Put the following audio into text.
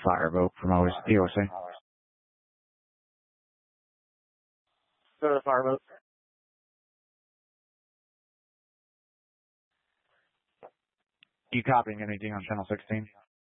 Fireboat from EOC. Go to the Fireboat. You copying anything on channel 16?